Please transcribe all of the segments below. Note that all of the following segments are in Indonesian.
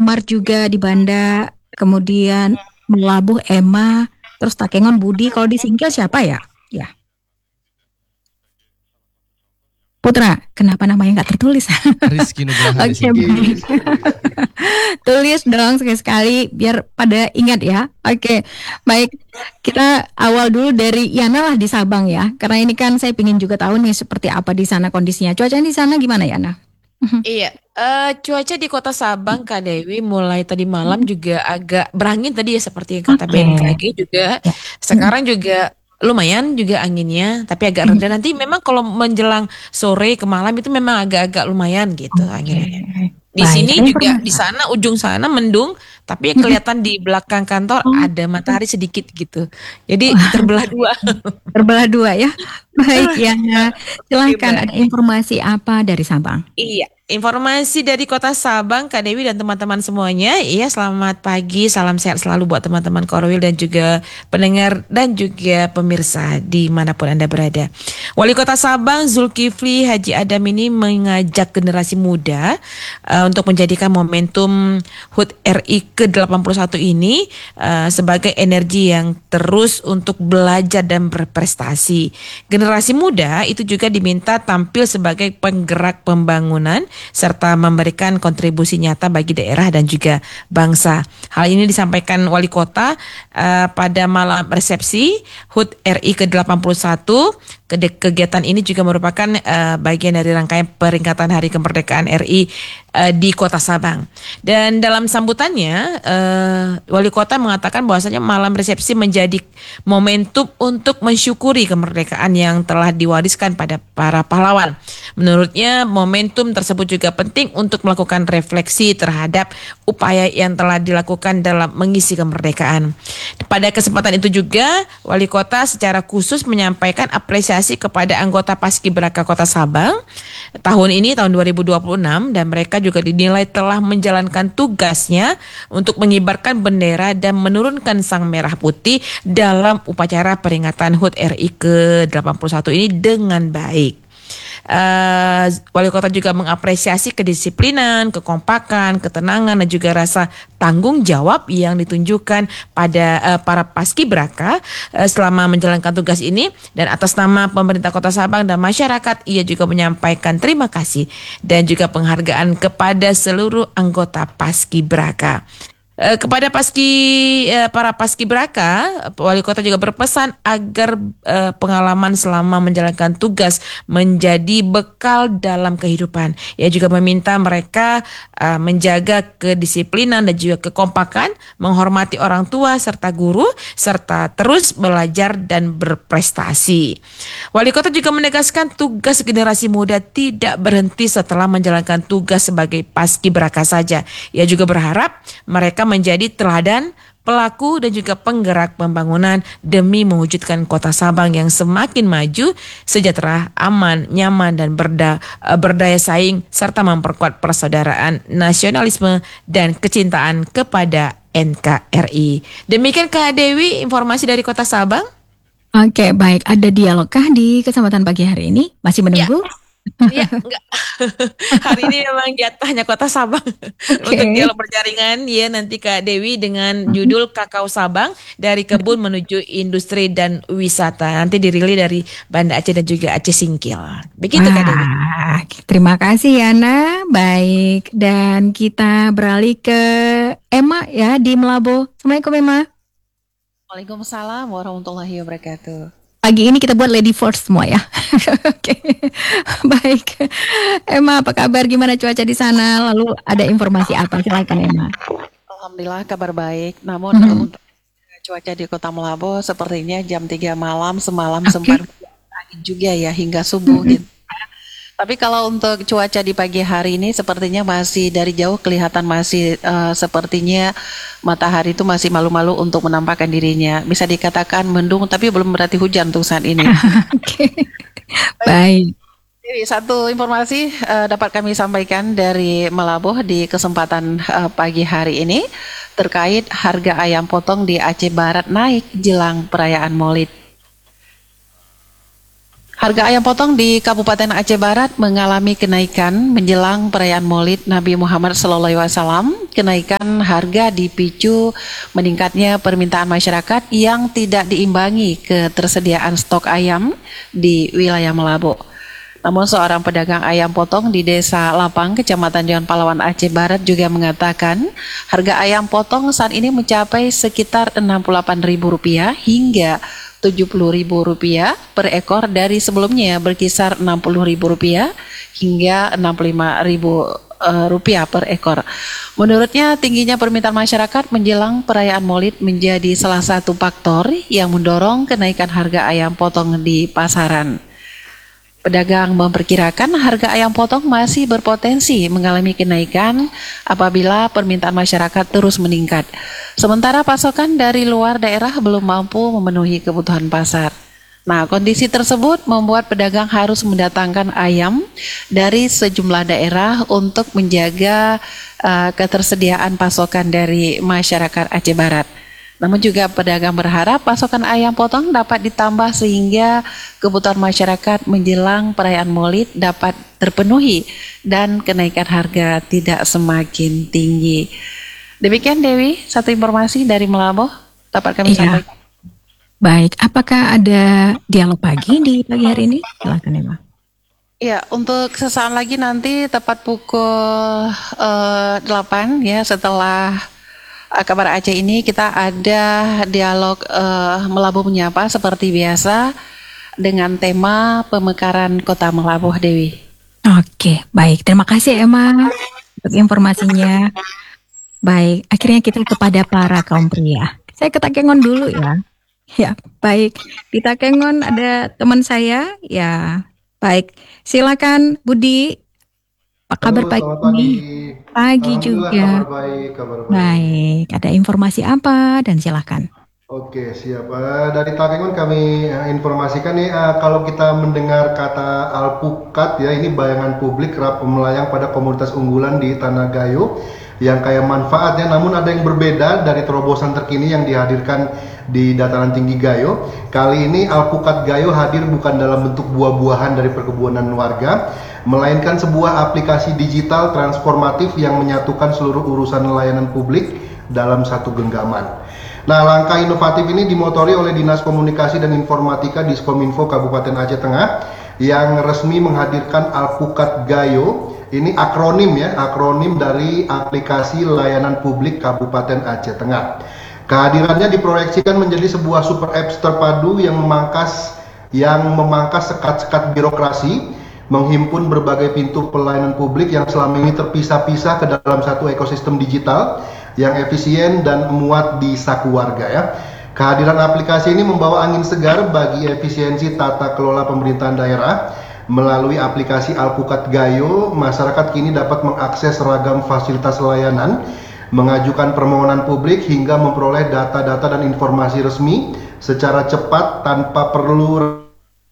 Samar juga di Banda, kemudian Melabuh Emma, terus Takengon Budi. Kalau di Singkil siapa ya? Ya, Putra. Kenapa namanya nggak tertulis? Rizky Nugraha di Oke, sini. baik. Tulis dong sekali-sekali biar pada ingat ya. Oke, baik. Kita awal dulu dari Yana lah di Sabang ya. Karena ini kan saya ingin juga tahu nih seperti apa di sana kondisinya. Cuaca di sana gimana Yana? Iya, cuaca di Kota Sabang, Kak Dewi, mulai tadi malam juga agak berangin tadi ya seperti yang kata Oke. BMKG juga. Ya. Sekarang juga lumayan juga anginnya, tapi agak reda. Nanti memang kalau menjelang sore ke malam itu memang agak-agak lumayan gitu Oke. anginnya. Di Baik, sini ada juga di informasi. sana ujung sana mendung, tapi kelihatan di belakang kantor Oh, ada matahari sedikit gitu. Jadi wah, terbelah dua. terbelah dua ya. Baik, Yana. Oke, Silahkan ada baik. informasi apa dari Sabang? Iya, informasi dari Kota Sabang, Kak Dewi dan teman-teman semuanya. Iya, selamat pagi, salam sehat selalu buat teman-teman Korwil dan juga pendengar dan juga pemirsa dimanapun Anda berada. Wali Kota Sabang Zulkifli Haji Adam ini mengajak generasi muda untuk menjadikan momentum HUT RI ke-81 ini sebagai energi yang terus untuk belajar dan berprestasi. Generasi muda itu juga diminta tampil sebagai penggerak pembangunan serta memberikan kontribusi nyata bagi daerah dan juga bangsa. Hal ini disampaikan Wali Kota pada malam resepsi HUT RI ke-81. Kegiatan ini juga merupakan bagian dari rangkaian peringatan Hari Kemerdekaan RI di Kota Sabang. Dan dalam sambutannya, Wali Kota mengatakan bahwasanya malam resepsi menjadi momentum untuk mensyukuri kemerdekaan yang telah diwariskan pada para pahlawan. Menurutnya, momentum tersebut juga penting untuk melakukan refleksi terhadap upaya yang telah dilakukan dalam mengisi kemerdekaan. Pada kesempatan itu juga, Wali Kota secara khusus menyampaikan apresiasi kepada anggota Paskibraka Kota Sabang tahun ini, tahun 2026, dan mereka juga dinilai telah menjalankan tugasnya untuk mengibarkan bendera dan menurunkan sang merah putih dalam upacara peringatan HUT RI ke-81 ini dengan baik. Wali Kota juga mengapresiasi kedisiplinan, kekompakan, ketenangan dan juga rasa tanggung jawab yang ditunjukkan pada para paskibraka selama menjalankan tugas ini, dan atas nama pemerintah Kota Sabang dan masyarakat ia juga menyampaikan terima kasih dan juga penghargaan kepada seluruh anggota paskibraka. Kepada para paskibraka, Wali Kota juga berpesan agar pengalaman selama menjalankan tugas menjadi bekal dalam kehidupan. Ia juga meminta mereka menjaga kedisiplinan dan juga kekompakan, menghormati orang tua serta guru, serta terus belajar dan berprestasi. Wali Kota juga menegaskan tugas generasi muda tidak berhenti setelah menjalankan tugas sebagai paskibraka saja. Ia juga berharap mereka menjadi teladan, pelaku dan juga penggerak pembangunan demi mewujudkan Kota Sabang yang semakin maju, sejahtera, aman, nyaman dan berdaya saing serta memperkuat persaudaraan, nasionalisme dan kecintaan kepada NKRI. Demikian Kak Dewi informasi dari Kota Sabang. Oke, baik. Ada dialogkah di kesempatan pagi hari ini? Masih menunggu? Ya, enggak. Hari ini memang jatahnya Kota Sabang untuk Oke. dialog berjaringan ya nanti Kak Dewi dengan judul Kakao Sabang dari kebun menuju industri dan wisata. Nanti dirilis dari Banda Aceh dan juga Aceh Singkil. Begitu Kak Dewi. Wah, terima kasih Yana. Baik, dan kita beralih ke Emma ya di Melabo. Assalamualaikum Emma. Waalaikumsalam warahmatullahi wabarakatuh. Pagi ini kita buat lady first semua ya. Oke, baik. Emma, apa kabar? Gimana cuaca di sana? Lalu ada informasi apa? Silakan Emma. Alhamdulillah kabar baik. Namun Mhm. untuk cuaca di Kota Melabo sepertinya jam 3 malam semalam Oke. sempat angin juga ya hingga subuh Mhm. gitu. Tapi kalau untuk cuaca di pagi hari ini sepertinya masih dari jauh kelihatan masih sepertinya matahari itu masih malu-malu untuk menampakkan dirinya. Bisa dikatakan mendung tapi belum berarti hujan untuk saat ini. Oke, baik. Jadi, satu informasi dapat kami sampaikan dari Melabuh di kesempatan pagi hari ini terkait harga ayam potong di Aceh Barat naik jelang perayaan Maulid. Harga ayam potong di Kabupaten Aceh Barat mengalami kenaikan menjelang perayaan Maulid Nabi Muhammad SAW. Kenaikan harga dipicu meningkatnya permintaan masyarakat yang tidak diimbangi ketersediaan stok ayam di wilayah Melambo. Namun seorang pedagang ayam potong di Desa Lapang, Kecamatan Dewan Pahlawan Aceh Barat juga mengatakan harga ayam potong saat ini mencapai sekitar Rp68.000 hingga Rp70.000 per ekor dari sebelumnya berkisar Rp60.000 hingga Rp65.000 per ekor. Menurutnya tingginya permintaan masyarakat menjelang perayaan Maulid menjadi salah satu faktor yang mendorong kenaikan harga ayam potong di pasaran. Pedagang memperkirakan harga ayam potong masih berpotensi mengalami kenaikan apabila permintaan masyarakat terus meningkat. Sementara pasokan dari luar daerah belum mampu memenuhi kebutuhan pasar. Nah, kondisi tersebut membuat pedagang harus mendatangkan ayam dari sejumlah daerah untuk menjaga ketersediaan pasokan dari masyarakat Aceh Barat. Namun juga pedagang berharap pasokan ayam potong dapat ditambah sehingga kebutuhan masyarakat menjelang perayaan Maulid dapat terpenuhi dan kenaikan harga tidak semakin tinggi. Demikian Dewi, satu informasi dari Melambo dapat kami sampaikan. Baik, apakah ada dialog pagi di pagi hari ini? Silakan Ema. Ya, untuk sesaat lagi nanti tepat pukul 8 ya setelah kabar Aceh ini kita ada dialog Melambo Menyapa seperti biasa dengan tema pemekaran Kota Melambo, Dewi. Oke, baik. Terima kasih Emma untuk informasinya. Baik, akhirnya kita kepada para kaum pria. Saya ke Takengon dulu ya. Ya, baik. Di Takengon ada teman saya. Ya, baik. Silakan Budi. Apa kabar pagi ini? Pagi juga. Kabar baik, kabar baik. Baik, ada informasi apa dan silakan. Oke, siap. Dari Takengon kami informasikan nih, kalau kita mendengar kata alpukat ya, ini bayangan publik kerap melayang pada komoditas unggulan di Tanah Gayo yang kaya manfaatnya, namun ada yang berbeda dari terobosan terkini yang dihadirkan di dataran tinggi Gayo. Kali ini alpukat Gayo hadir bukan dalam bentuk buah-buahan dari perkebunan warga, melainkan sebuah aplikasi digital transformatif yang menyatukan seluruh urusan layanan publik dalam satu genggaman. Nah, langkah inovatif ini dimotori oleh Dinas Komunikasi dan Informatika Diskominfo Kabupaten Aceh Tengah yang resmi menghadirkan alpukat Gayo. Ini akronim ya, akronim dari aplikasi layanan publik Kabupaten Aceh Tengah. Kehadirannya diproyeksikan menjadi sebuah super apps terpadu yang memangkas sekat-sekat birokrasi, menghimpun berbagai pintu pelayanan publik yang selama ini terpisah-pisah ke dalam satu ekosistem digital yang efisien dan muat di saku warga ya. Kehadiran aplikasi ini membawa angin segar bagi efisiensi tata kelola pemerintahan daerah. Melalui aplikasi Alpukat Gayo, masyarakat kini dapat mengakses ragam fasilitas layanan, mengajukan permohonan publik hingga memperoleh data-data dan informasi resmi secara cepat tanpa perlu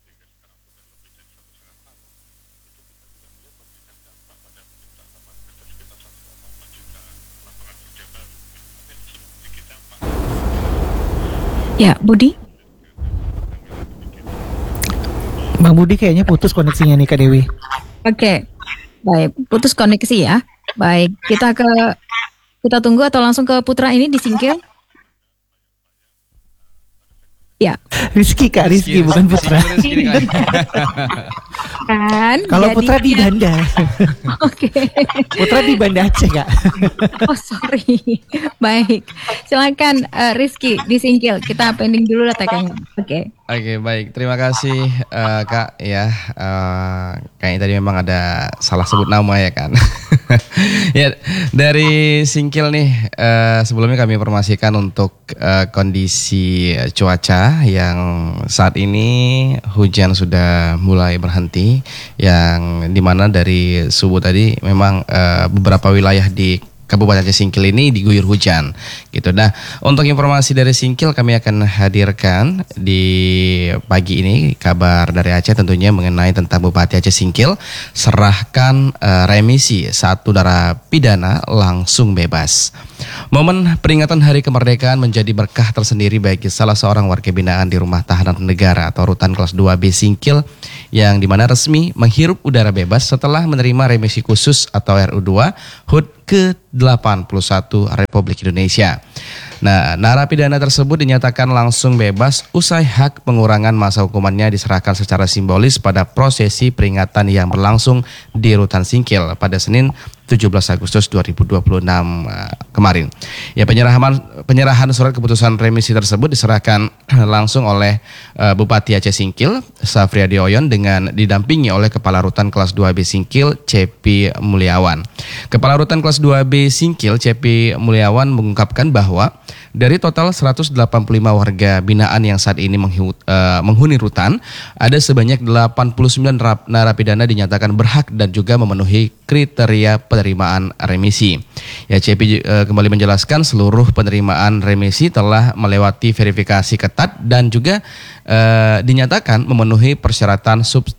Ya, Budi. Bang Budi kayaknya putus koneksinya nih Kak Dewi. Oke, baik. Putus koneksi ya. Baik, kita tunggu atau langsung ke Putra ini disingkir. Ya. Rizky Kak, Rizky bukan Putra. Kan. Kalau Putra di Banda. Oke. Putra di Banda Aceh Kak. Oh sorry. Baik. Silakan Rizky disingkil. Kita pending dulu datakannya. Oke. Oke, baik. Terima kasih Kak ya. Kayaknya tadi memang ada salah sebut nama ya kan. Ya, dari Singkil nih sebelumnya kami informasikan untuk kondisi cuaca yang saat ini hujan sudah mulai berhenti, yang dimana dari subuh tadi memang beberapa wilayah di Kabupaten Aceh Singkil ini diguyur hujan gitu. Nah, untuk informasi dari Singkil kami akan hadirkan di pagi ini kabar dari Aceh tentunya mengenai tentang Bupati Aceh Singkil serahkan remisi 1 narapidana langsung bebas. Momen peringatan Hari Kemerdekaan menjadi berkah tersendiri bagi salah seorang warga binaan di Rumah Tahanan Negara atau Rutan Kelas 2B Singkil yang dimana resmi menghirup udara bebas setelah menerima remisi khusus atau RU2 HUT ke-81 Republik Indonesia. Nah, narapidana tersebut dinyatakan langsung bebas usai hak pengurangan masa hukumannya diserahkan secara simbolis pada prosesi peringatan yang berlangsung di Rutan Singkil pada Senin 17 Agustus 2026 kemarin. Ya, penyerahan surat keputusan remisi tersebut diserahkan langsung oleh Bupati Aceh Singkil, Safriadi Oyon, dengan didampingi oleh Kepala Rutan Kelas 2B Singkil, Cepi Mulyawan. Kepala Rutan Kelas 2B Singkil, Cepi Mulyawan, mengungkapkan bahwa dari total 185 warga binaan yang saat ini menghuni rutan, ada sebanyak 89 narapidana dinyatakan berhak dan juga memenuhi kriteria penerimaan remisi. Ya, Cepi kembali menjelaskan seluruh penerimaan remisi telah melewati verifikasi ketat dan juga dinyatakan memenuhi persyaratan